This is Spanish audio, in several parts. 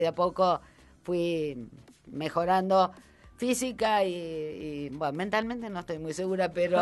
De a poco fui mejorando física y bueno, mentalmente no estoy muy segura, pero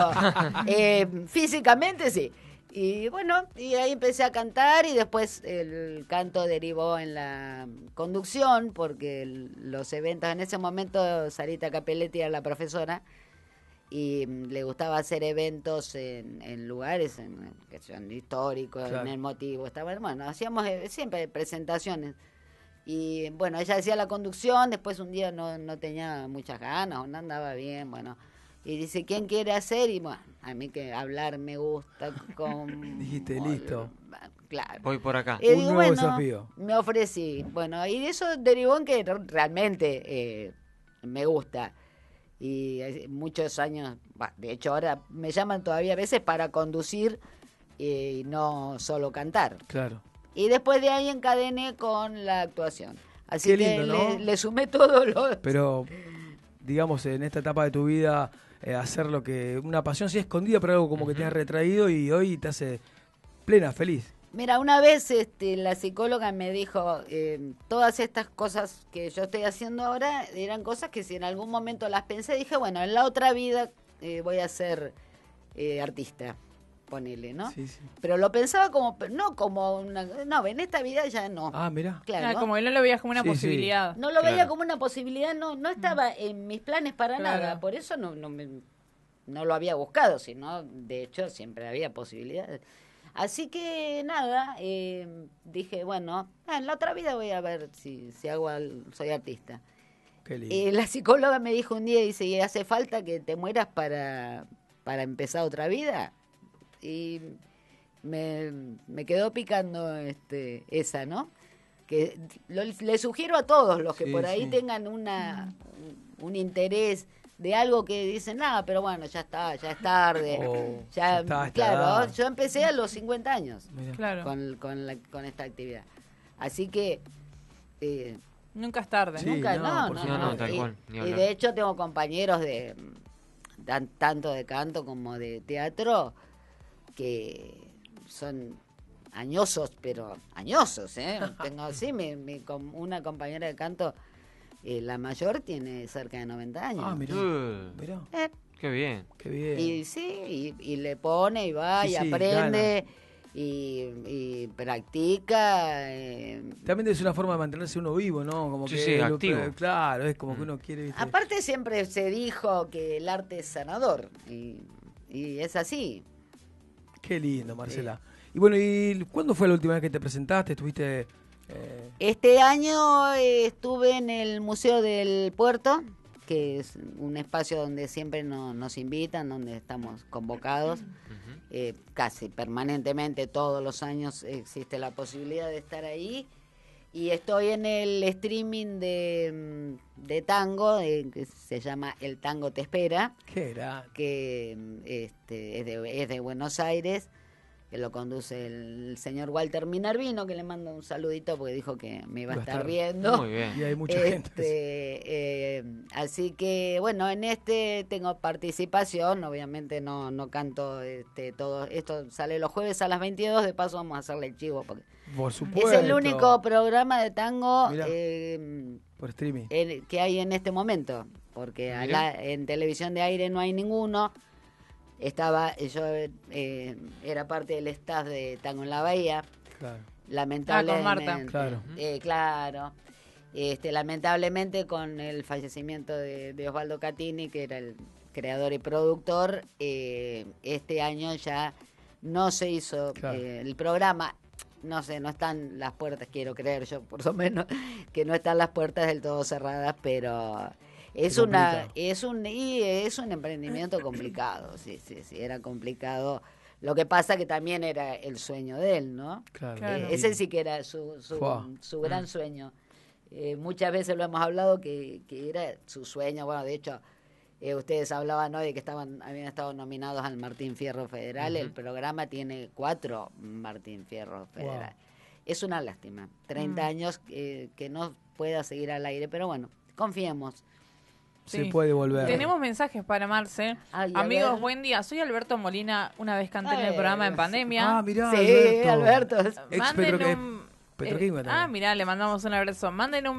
físicamente sí. Y bueno, y ahí empecé a cantar y después el canto derivó en la conducción, porque los eventos, en ese momento Sarita Capelletti era la profesora y le gustaba hacer eventos en lugares que son históricos, Claro. en el motivo. Bueno, hacíamos siempre presentaciones. Y bueno, ella hacía la conducción, después un día no tenía muchas ganas o no andaba bien, bueno. Y dice, ¿quién quiere hacer? Y bueno, a mí que hablar me gusta. Dijiste, listo. Claro. Voy por acá. Un nuevo desafío. Me ofrecí. Bueno, y eso derivó en que realmente me gusta. Y muchos años, de hecho ahora me llaman todavía a veces para conducir y no solo cantar. Claro. Y después de ahí encadené con la actuación. Así Qué que lindo, ¿no? le sumé todo lo... Pero, digamos, en esta etapa de tu vida, hacer lo que... Una pasión sí escondida, pero algo como que te has retraído y hoy te hace plena, feliz. Mira, una vez la psicóloga me dijo, todas estas cosas que yo estoy haciendo ahora eran cosas que si en algún momento las pensé, dije, bueno, en la otra vida voy a ser artista, ponele, ¿no? Sí, sí. Pero lo pensaba no como no, en esta vida ya no. Ah, mirá. Claro, Como que no lo veías como una Sí, sí. posibilidad. no lo veía Claro. como una posibilidad, no estaba en mis planes para Claro. nada, por eso no lo había buscado, sino de hecho siempre había posibilidades. Así que nada, dije, bueno, en la otra vida voy a ver si soy artista. Qué lindo. La psicóloga me dijo un día, dice, ¿y hace falta que te mueras para empezar otra vida? Y me quedó picando esa, ¿no? Que le sugiero a todos los que Sí, por ahí sí. tengan un interés de algo que dicen, nada, pero bueno, ya está, ya es tarde. Ya está, esta claro, edad. yo empecé a los 50 años Mirá. Claro. con esta actividad. Así que Nunca es tarde. Sí, nunca, no, no, por supuesto. No, tal cual, ni Y hablar. de hecho tengo compañeros tanto de canto como de teatro que son añosos, pero añosos, ¿eh? Tengo así, una compañera de canto, la mayor tiene cerca de 90 años. Ah, mirá. Uh, Mirá. qué bien. Qué bien. Y sí, y le pone y va Sí, y sí, aprende y practica. También es una forma de mantenerse uno vivo, ¿no? Como Sí, que sí, activo. Claro, es como que uno quiere, ¿viste? Aparte siempre se dijo que el arte es sanador y es así. Qué lindo, Marcela. Y bueno, ¿y cuándo fue la última vez que te presentaste? ¿Estuviste...? Este año estuve en el Museo del Puerto, que es un espacio donde siempre nos invitan, donde estamos convocados. Casi permanentemente, todos los años existe la posibilidad de estar ahí. Y estoy en el streaming de tango, que se llama El Tango Te Espera, ¿Qué era? que es de Buenos Aires, que lo conduce el señor Walter Minervino, que le mando un saludito porque dijo que me iba a estar viendo. Muy bien. Y hay mucha gente. Así que bueno, en tengo participación, obviamente no canto todo, esto sale los jueves a las 22, de paso vamos a hacerle el chivo porque Por supuesto. es el único programa de tango Mirá. Por streaming. que hay en este momento, porque Mirá. en televisión de aire no hay ninguno. Yo era parte del staff de Tango en la Bahía, Claro. lamentablemente. con Marta. Claro. Claro. Lamentablemente con el fallecimiento de Osvaldo Catini, que era el creador y productor, este año ya no se hizo Claro. el programa. No sé, no están las puertas, quiero creer yo, por lo menos, que no están las puertas del todo cerradas, pero es Se complica. es un emprendimiento complicado, sí, era complicado. Lo que pasa que también era el sueño de él, ¿no? Claro. Claro. Ese sí que era Fua. su gran sueño. Muchas veces lo hemos hablado que era su sueño. Bueno, de hecho, ustedes hablaban hoy de que habían estado nominados al Martín Fierro Federal. El programa tiene 4 Martín Fierro Federal. Es una lástima. 30 años que no pueda seguir al aire, pero bueno, confiemos. Se Sí. puede volver. Tenemos mensajes para Marce. Ay, a Amigos, ver. buen día. Soy Alberto Molina. Una vez canté en el Ay, programa en pandemia. Ah, mirá, Sí, Alberto. Ex Manden Petro que- un petroquímica también. Mirá, le mandamos un abrazo. Manden un